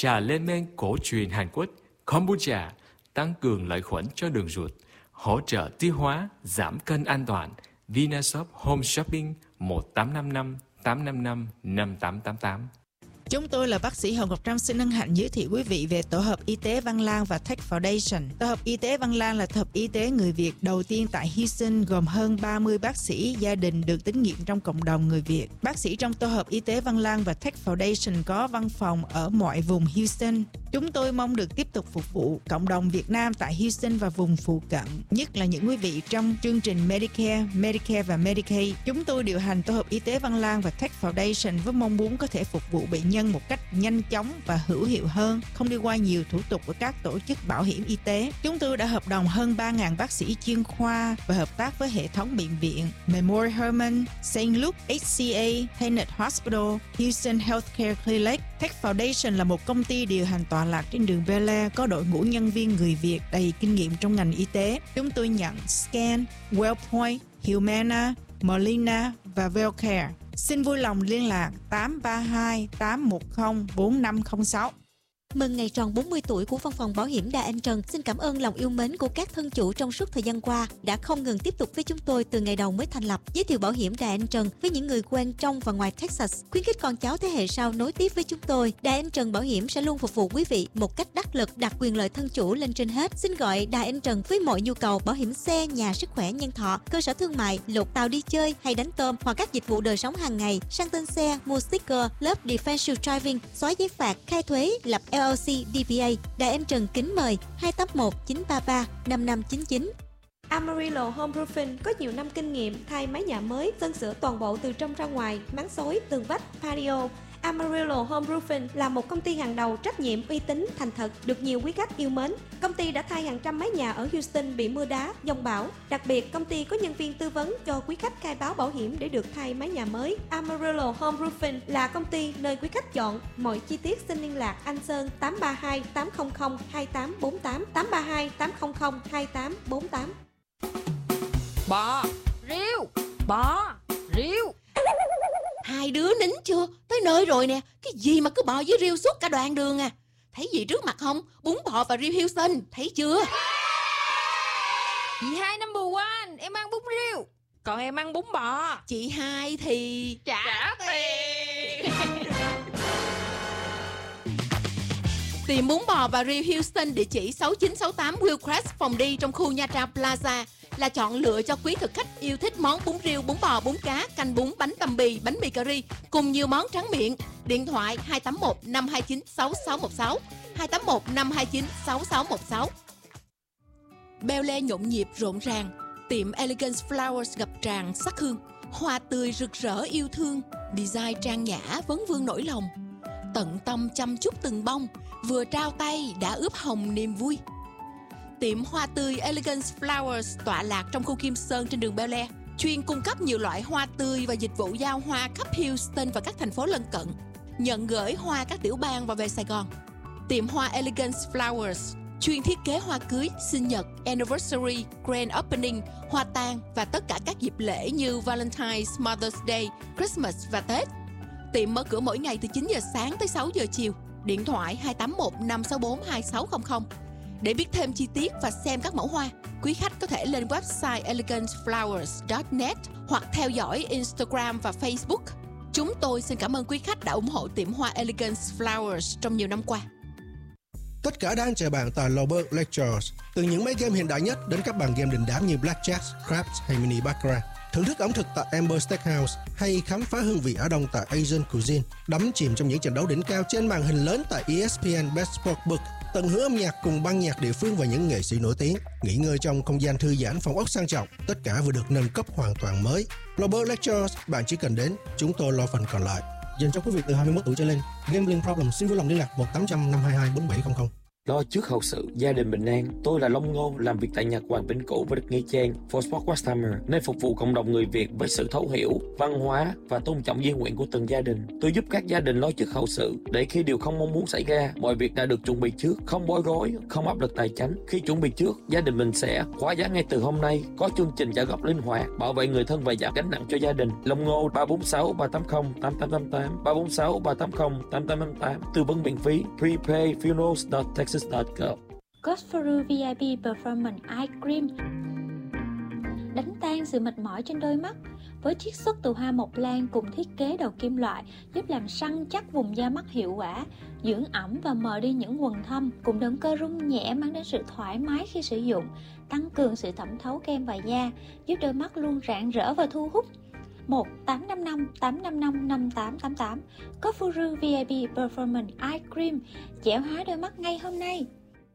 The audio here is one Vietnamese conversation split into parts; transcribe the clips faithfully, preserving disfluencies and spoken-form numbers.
trà lên men cổ truyền Hàn Quốc kombucha tăng cường lợi khuẩn cho đường ruột, hỗ trợ tiêu hóa, giảm cân an toàn. Vinashop Home Shopping một tám năm năm tám năm năm năm tám tám tám. Chúng tôi là bác sĩ Hồng Ngọc Trâm xin hân hạnh giới thiệu quý vị về Tổ hợp Y tế Văn Lang và Tech Foundation. Tổ hợp Y tế Văn Lang là tổ hợp y tế người Việt đầu tiên tại Houston, gồm hơn ba mươi bác sĩ gia đình được tín nhiệm trong cộng đồng người Việt. Bác sĩ trong Tổ hợp Y tế Văn Lang và Tech Foundation có văn phòng ở mọi vùng Houston. Chúng tôi mong được tiếp tục phục vụ cộng đồng Việt Nam tại Houston và vùng phụ cận, nhất là những quý vị trong chương trình Medicare, Medicare và Medicaid. Chúng tôi điều hành Tổ hợp Y tế Văn Lang và Tech Foundation với mong muốn có thể phục vụ bệnh nhân một cách nhanh chóng và hữu hiệu hơn, không đi qua nhiều thủ tục của các tổ chức bảo hiểm y tế. Chúng tôi đã hợp đồng hơn ba nghìn bác sĩ chuyên khoa và hợp tác với hệ thống bệnh viện Memorial Hermann, Saint Luke, hát xê a, Tenet Hospital, Houston Healthcare Clinic. Tech Foundation là một công ty điều hành tọa lạc trên đường Bel Air, có đội ngũ nhân viên người Việt đầy kinh nghiệm trong ngành y tế. Chúng tôi nhận Scan, Wellpoint, Humana, Molina và Wellcare. Xin vui lòng liên lạc tám ba hai tám một không bốn năm không sáu. Mừng ngày tròn bốn mươi tuổi của Văn phòng Bảo hiểm Đà Anh Trần. Xin cảm ơn lòng yêu mến của các thân chủ trong suốt thời gian qua đã không ngừng tiếp tục với chúng tôi từ ngày đầu mới thành lập. Giới thiệu bảo hiểm Đà Anh Trần với những người quen trong và ngoài Texas, khuyến khích con cháu thế hệ sau nối tiếp với chúng tôi. Đà Anh Trần Bảo hiểm sẽ luôn phục vụ quý vị một cách đắc lực, đặt quyền lợi thân chủ lên trên hết. Xin gọi Đà Anh Trần với mọi nhu cầu bảo hiểm xe, nhà, sức khỏe, nhân thọ, cơ sở thương mại, lột tàu đi chơi hay đánh tôm, hoặc các dịch vụ đời sống hàng ngày, sang tên xe, mua sticker, lớp defensive driving, xóa giấy phạt, khai thuế, lập L L C, đê bê A. Đà Anh Trần kính mời hai tám một chín ba ba năm năm chín chín. Amarillo Home Roofing có nhiều năm kinh nghiệm thay mái nhà mới, sơn sửa toàn bộ từ trong ra ngoài, máng xối, tường vách, patio. Amarillo Home Roofing là một công ty hàng đầu, trách nhiệm, uy tín, thành thật, được nhiều quý khách yêu mến. Công ty đã thay hàng trăm mái nhà ở Houston bị mưa đá, giông bão. Đặc biệt, công ty có nhân viên tư vấn cho quý khách khai báo bảo hiểm để được thay mái nhà mới. Amarillo Home Roofing là công ty nơi quý khách chọn. Mọi chi tiết xin liên lạc anh Sơn tám ba hai tám không không hai tám bốn tám, tám ba hai tám không không hai tám bốn tám. Bò, riêu, bò, riêu. Hai đứa nín chưa? Tới nơi rồi nè. Cái gì mà cứ bò với riêu suốt cả đoạn đường à? Thấy gì trước mặt không? Bún bò và riêu Houston, thấy chưa? Chị hai number one, em ăn bún riêu, còn em ăn bún bò. Chị hai thì trả, trả tiền. Tìm bún bò và riêu Houston, địa chỉ sáu chín sáu tám Hillcrest phòng đi trong khu Nha Trang Plaza là chọn lựa cho quý thực khách yêu thích món bún riêu, bún bò, bún cá, canh bún, bánh tằm bì, bánh mì cà ri cùng nhiều món tráng miệng. Điện thoại hai tám một năm hai chín sáu sáu một sáu, hai tám một năm hai chín sáu sáu một sáu. Bel Air nhộn nhịp rộn ràng, tiệm Elegance Flowers ngập tràn sắc hương, hoa tươi rực rỡ yêu thương, design trang nhã vấn vương nỗi lòng, tận tâm chăm chút từng bông, vừa trao tay đã ướp hồng niềm vui. Tiệm hoa tươi Elegance Flowers tọa lạc trong khu Kim Sơn trên đường Bel Air, chuyên cung cấp nhiều loại hoa tươi và dịch vụ giao hoa khắp Houston và các thành phố lân cận, nhận gửi hoa các tiểu bang và về Sài Gòn. Tiệm hoa Elegance Flowers chuyên thiết kế hoa cưới, sinh nhật, anniversary, grand opening, hoa tang và tất cả các dịp lễ như Valentine's, Mother's Day, Christmas và Tết. Tiệm mở cửa mỗi ngày từ chín giờ sáng tới sáu giờ chiều. Điện thoại hai tám một năm sáu bốn hai sáu không không. Để biết thêm chi tiết và xem các mẫu hoa, quý khách có thể lên website elegance flowers chấm net hoặc theo dõi Instagram và Facebook. Chúng tôi xin cảm ơn quý khách đã ủng hộ tiệm hoa Elegance Flowers trong nhiều năm qua. Tất cả đang chờ bạn tại Lowberg Lectures. Từ những máy game hiện đại nhất đến các bàn game đình đám như Blackjack, Craps hay Mini Baccarat. Thưởng thức ẩm thực tại Amber Steakhouse hay khám phá hương vị Á Đông tại Asian Cuisine. Đắm chìm trong những trận đấu đỉnh cao trên màn hình lớn tại E S P N Best Sportsbook. Tận hưởng âm nhạc cùng ban nhạc địa phương và những nghệ sĩ nổi tiếng. Nghỉ ngơi trong không gian thư giãn, phòng ốc sang trọng. Tất cả vừa được nâng cấp hoàn toàn mới. Lowberg Lectures, bạn chỉ cần đến, chúng tôi lo phần còn lại. Dành cho quý vị từ hai mươi mốt tuổi trở lên. Gambling problem xin vui lòng liên lạc một tám trăm năm hai hai bốn bảy không không. Lo trước hậu sự, gia đình bình an. Tôi là Long Ngô, làm việc tại Nhật Hoàng Vĩnh Cửu với đất Nghĩa Trang, For Sport West Hammer, nơi phục vụ cộng đồng người Việt với sự thấu hiểu, văn hóa và tôn trọng di nguyện của từng gia đình. Tôi giúp các gia đình lo trước hậu sự, để khi điều không mong muốn xảy ra, mọi việc đã được chuẩn bị trước, không bối rối, không áp lực tài chính. Khi chuẩn bị trước, gia đình mình sẽ khóa giá ngay từ hôm nay, có chương trình trả góp linh hoạt, bảo vệ người thân và giảm gánh nặng cho gia đình. Long Ngô ba bốn sáu ba tám không tám tám tám tám, ba bốn sáu ba tám không tám tám tám tám, tư vấn miễn phí. Prepay funerals dot texas dot gov. Cosforu vê i pê Performance Eye Cream đánh tan sự mệt mỏi trên đôi mắt với chiết xuất từ hoa mộc lan cùng thiết kế đầu kim loại, giúp làm săn chắc vùng da mắt hiệu quả, dưỡng ẩm và mờ đi những quầng thâm, cùng động cơ rung nhẹ mang đến sự thoải mái khi sử dụng, tăng cường sự thẩm thấu kem và da, giúp đôi mắt luôn rạng rỡ và thu hút. một tám năm năm tám năm năm năm tám tám tám. Cosforu vê i pê Performance Eye Cream, dẻo hóa đôi mắt ngay hôm nay.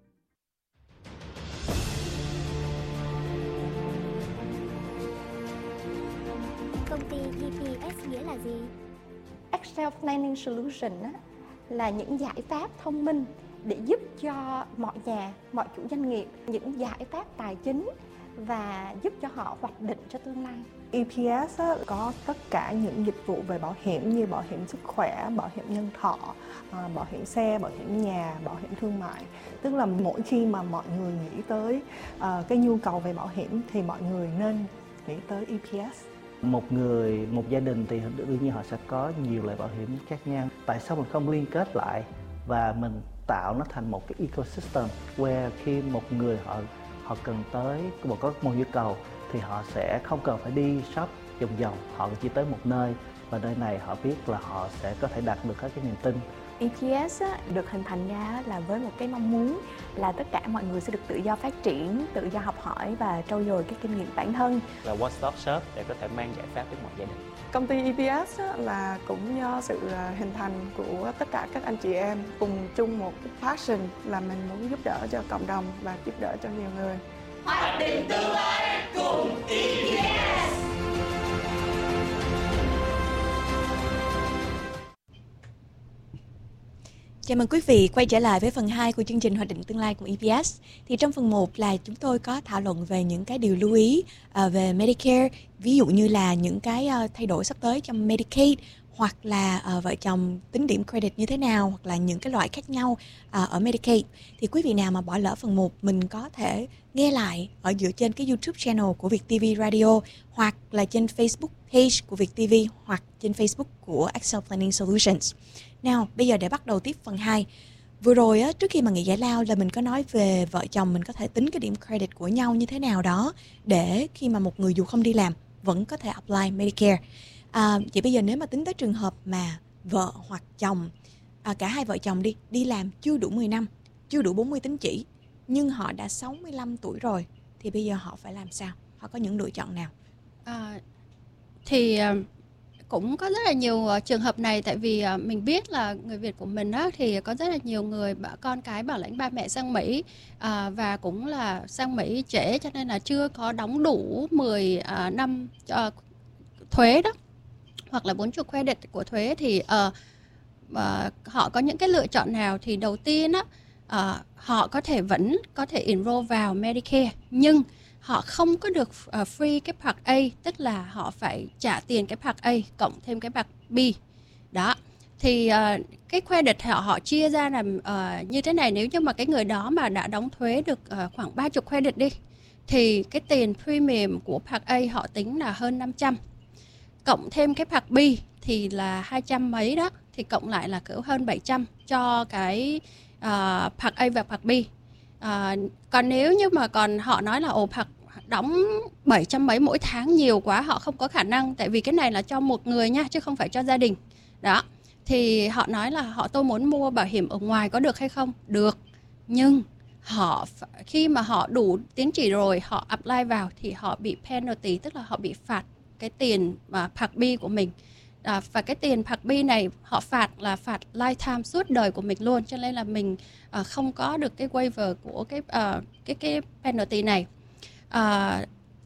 Công ty e pê ét nghĩa là gì? Excel Planning Solution á, là những giải pháp thông minh để giúp cho mọi nhà, mọi chủ doanh nghiệp những giải pháp tài chính và giúp cho họ hoạch định cho tương lai. e pê ét á, có tất cả những dịch vụ về bảo hiểm như bảo hiểm sức khỏe, bảo hiểm nhân thọ, bảo hiểm xe, bảo hiểm nhà, bảo hiểm thương mại. Tức là mỗi khi mà mọi người nghĩ tới uh, cái nhu cầu về bảo hiểm thì mọi người nên nghĩ tới e pê ét. Một người, một gia đình thì đương nhiên họ sẽ có nhiều loại bảo hiểm khác nhau. Tại sao mình không liên kết lại và mình tạo nó thành một cái ecosystem where khi một người họ họ cần tới một có một nhu cầu thì họ sẽ không cần phải đi shop vòng vòng, họ chỉ tới một nơi và nơi này họ biết là họ sẽ có thể đạt được các cái niềm tin. e pê ét á, được hình thành ra là với một cái mong muốn là tất cả mọi người sẽ được tự do phát triển, tự do học hỏi và trau dồi cái kinh nghiệm bản thân. Là one stop shop để có thể mang giải pháp đến mọi gia đình. Công ty e pê ét á, là cũng do sự hình thành của tất cả các anh chị em cùng chung một cái passion là mình muốn giúp đỡ cho cộng đồng và giúp đỡ cho nhiều người. Hoạch định tương lai cùng e pê ét. Chào mừng quý vị quay trở lại với phần hai của chương trình Hoạch định tương lai của e pê ét. Thì trong phần một là chúng tôi có thảo luận về những cái điều lưu ý uh, về Medicare, ví dụ như là những cái uh, thay đổi sắp tới trong Medicaid, hoặc là uh, vợ chồng tính điểm credit như thế nào, hoặc là những cái loại khác nhau uh, ở Medicaid. Thì quý vị nào mà bỏ lỡ phần một, mình có thể nghe lại ở dựa trên cái YouTube channel của Việt ti vi Radio, hoặc là trên Facebook page của Việt ti vi, hoặc trên Facebook của Excel Planning Solutions. Nào, bây giờ để bắt đầu tiếp phần hai. Vừa rồi á, trước khi mà nghỉ giải lao là mình có nói về vợ chồng mình có thể tính cái điểm credit của nhau như thế nào đó để khi mà một người dù không đi làm vẫn có thể apply Medicare. À, vậy bây giờ nếu mà tính tới trường hợp mà vợ hoặc chồng, à, cả hai vợ chồng đi, đi làm chưa đủ mười năm, chưa đủ bốn mươi tín chỉ, nhưng họ đã sáu mươi lăm tuổi rồi, thì bây giờ họ phải làm sao? Họ có những lựa chọn nào? À, thì cũng có rất là nhiều uh, trường hợp này, tại vì uh, mình biết là người Việt của mình á, thì có rất là nhiều người bà, con cái bảo lãnh ba mẹ sang Mỹ uh, và cũng là sang Mỹ trễ, cho nên là chưa có đóng đủ mười uh, năm uh, thuế đó, hoặc là bốn mươi credit của thuế. Thì uh, uh, họ có những cái lựa chọn nào? Thì đầu tiên á, uh, họ có thể vẫn có thể enroll vào Medicare, nhưng họ không có được uh, free cái Part A, tức là họ phải trả tiền cái Part A cộng thêm cái Part B. Đó. Thì uh, cái credit họ họ chia ra là uh, như thế này. Nếu như mà cái người đó mà đã đóng thuế được uh, khoảng ba mươi credit đi, thì cái tiền premium của Part A họ tính là hơn năm trăm. Cộng thêm cái Part B thì là hai trăm mấy đó, thì cộng lại là cỡ hơn bảy trăm cho cái uh, Part A và Part B. Uh, còn nếu như mà còn họ nói là ồ Part đóng bảy trăm mấy mỗi tháng nhiều quá, họ không có khả năng, tại vì cái này là cho một người nha, chứ không phải cho gia đình. Đó. Thì họ nói là họ tôi muốn mua bảo hiểm ở ngoài có được hay không? Được. Nhưng họ khi mà họ đủ tín chỉ rồi, họ apply vào thì họ bị penalty, tức là họ bị phạt cái tiền mà Part B của mình. À, và cái tiền Part B này họ phạt là phạt lifetime, suốt đời của mình luôn, cho nên là mình à, không có được cái waiver của cái à, cái cái penalty này. À,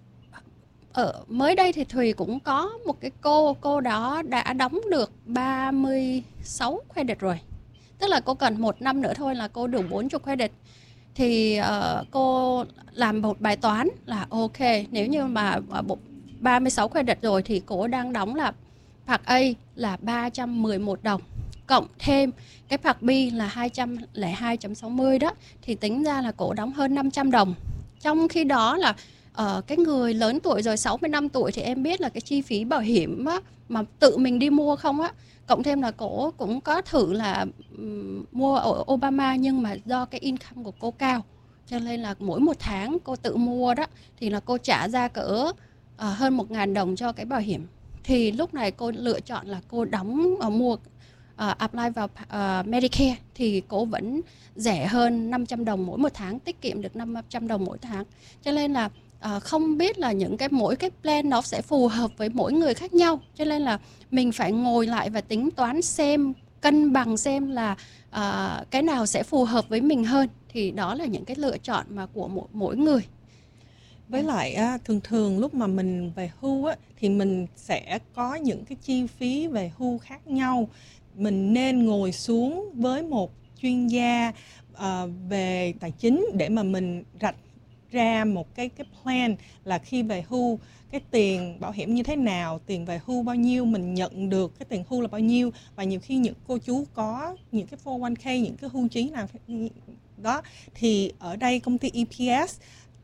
ở mới đây thì Thùy cũng có một cái cô cô đó đã đóng được ba mươi sáu credit rồi, tức là cô cần một năm nữa thôi là cô đủ bốn mươi credit. Thì uh, cô làm một bài toán là ok, nếu như mà uh, ba mươi sáu credit rồi thì cô đang đóng là Part A là ba trăm mười một đồng, cộng thêm cái Part B là hai trăm lẻ hai phẩy sáu mươi đó, thì tính ra là cô đóng hơn năm trăm đồng. Trong khi đó là uh, cái người lớn tuổi rồi, sáu mươi lăm tuổi, thì em biết là cái chi phí bảo hiểm á, mà tự mình đi mua không á, cộng thêm là cô cũng có thử là um, mua ở Obama, nhưng mà do cái income của cô cao, cho nên là mỗi một tháng cô tự mua đó thì là cô trả ra cỡ uh, hơn một nghìn đồng cho cái bảo hiểm. Thì lúc này cô lựa chọn là cô đóng uh, mua uh, apply vào uh, Medicare, thì cô vẫn rẻ hơn năm trăm đồng mỗi một tháng, tiết kiệm được năm trăm đồng mỗi tháng. Cho nên là uh, không biết là những cái mỗi cái plan nó sẽ phù hợp với mỗi người khác nhau, cho nên là mình phải ngồi lại và tính toán xem, cân bằng xem là uh, cái nào sẽ phù hợp với mình hơn. Thì đó là những cái lựa chọn mà của mỗi, mỗi người. Với lại á, thường thường lúc mà mình về hưu á, thì mình sẽ có những cái chi phí về hưu khác nhau. Mình nên ngồi xuống với một chuyên gia uh, về tài chính để mà mình rạch ra một cái cái plan là khi về hưu cái tiền bảo hiểm như thế nào, tiền về hưu bao nhiêu, mình nhận được cái tiền hưu là bao nhiêu. Và nhiều khi những cô chú có những cái four oh one k, những cái hưu trí nào đó, thì ở đây công ty e pê ét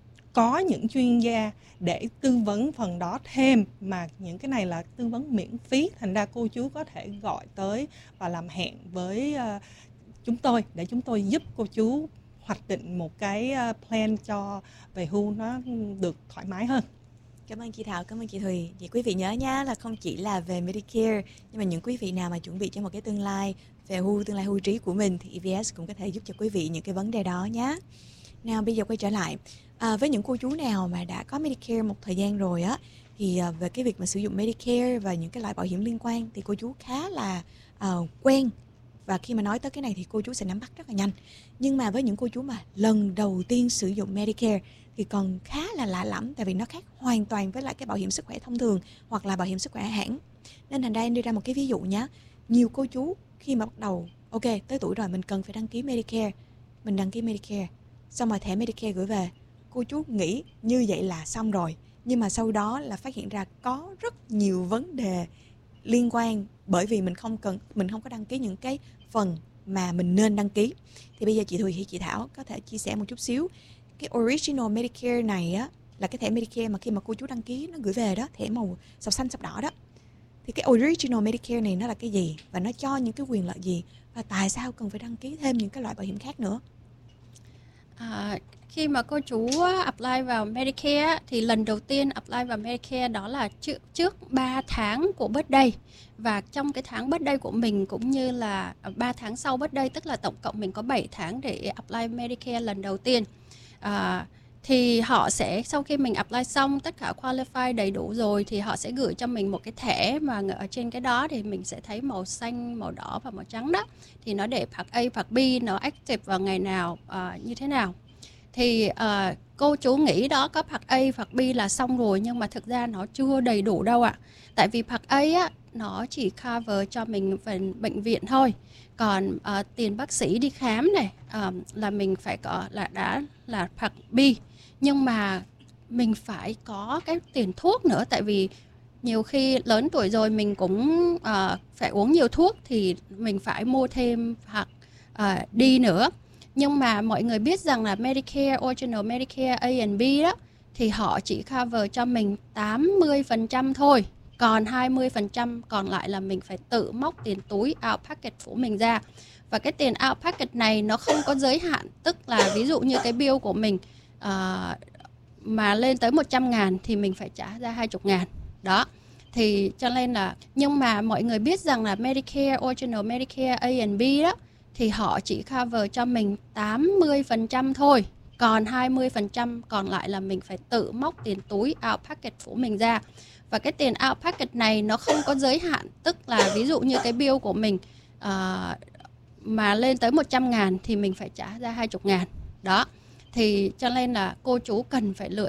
có những chuyên gia để tư vấn phần đó thêm, mà những cái này là tư vấn miễn phí, thành ra cô chú có thể gọi tới và làm hẹn với uh, chúng tôi để chúng tôi giúp cô chú hoạch định một cái uh, plan cho về hưu nó được thoải mái hơn. Cảm ơn chị Thảo, cảm ơn chị Thùy. Vậy quý vị nhớ nha, là không chỉ là về Medicare, nhưng mà những quý vị nào mà chuẩn bị cho một cái tương lai về hưu, tương lai hưu trí của mình, thì e vê ét cũng có thể giúp cho quý vị những cái vấn đề đó nhé. Nào bây giờ quay trở lại, à, với những cô chú nào mà đã có Medicare một thời gian rồi á, thì à, về cái việc mà sử dụng Medicare và những cái loại bảo hiểm liên quan thì cô chú khá là à, quen. Và khi mà nói tới cái này thì cô chú sẽ nắm bắt rất là nhanh. Nhưng mà với những cô chú mà lần đầu tiên sử dụng Medicare thì còn khá là lạ lẫm, tại vì nó khác hoàn toàn với lại cái bảo hiểm sức khỏe thông thường hoặc là bảo hiểm sức khỏe hãng. Nên thành ra em đưa ra một cái ví dụ nhé. Nhiều cô chú khi mà bắt đầu, ok, tới tuổi rồi mình cần phải đăng ký Medicare, mình đăng ký Medicare, xong rồi thẻ Medicare gửi về, cô chú nghĩ như vậy là xong rồi. Nhưng mà sau đó là phát hiện ra có rất nhiều vấn đề liên quan, bởi vì mình không cần mình không có đăng ký những cái phần mà mình nên đăng ký. Thì bây giờ chị Thùy hay chị Thảo có thể chia sẻ một chút xíu. Cái original Medicare này á, là cái thẻ Medicare mà khi mà cô chú đăng ký nó gửi về đó, thẻ màu sọc xanh sọc đỏ đó. Thì cái original Medicare này nó là cái gì, và nó cho những cái quyền lợi gì, và tại sao cần phải đăng ký thêm những cái loại bảo hiểm khác nữa? À, khi mà cô chú apply vào Medicare thì lần đầu tiên apply vào Medicare đó là trước, trước ba tháng của birthday. Và trong cái tháng birthday của mình cũng như là ba tháng sau birthday, tức là tổng cộng mình có bảy tháng để apply Medicare lần đầu tiên. À, thì họ sẽ, sau khi mình apply xong tất cả qualify đầy đủ rồi, thì họ sẽ gửi cho mình một cái thẻ mà ở trên cái đó thì mình sẽ thấy màu xanh, màu đỏ và màu trắng đó. Thì nó để Part A, Part B, nó active vào ngày nào, uh, như thế nào. Thì uh, cô chú nghĩ đó có Part A, Part B là xong rồi, nhưng mà thực ra nó chưa đầy đủ đâu ạ. Tại vì Part A á, nó chỉ cover cho mình phần bệnh viện thôi. Còn uh, tiền bác sĩ đi khám này uh, là mình phải có là đã là Part B. Nhưng mà mình phải có cái tiền thuốc nữa, tại vì nhiều khi lớn tuổi rồi mình cũng uh, phải uống nhiều thuốc, thì mình phải mua thêm Part uh, D nữa. Nhưng mà mọi người biết rằng là Medicare, Original Medicare A and B đó, thì họ chỉ cover cho mình tám mươi phần trăm thôi. Còn hai mươi phần trăm còn lại là mình phải tự móc tiền túi out pocket của mình ra. Và cái tiền out pocket này nó không có giới hạn. Tức là ví dụ như cái bill của mình uh, mà lên tới một trăm ngàn thì mình phải trả ra hai mươi ngàn. Đó. Thì cho nên là, nhưng mà mọi người biết rằng là Medicare, Original Medicare A and B đó, thì họ chỉ cover cho mình tám mươi phần trăm thôi. Còn hai mươi phần trăm còn lại là mình phải tự móc tiền túi out pocket của mình ra. Và cái tiền out pocket này nó không có giới hạn. Tức là ví dụ như cái bill của mình uh, mà lên tới một trăm ngàn thì mình phải trả ra hai mươi ngàn. Đó. Thì cho nên là cô chú cần phải lựa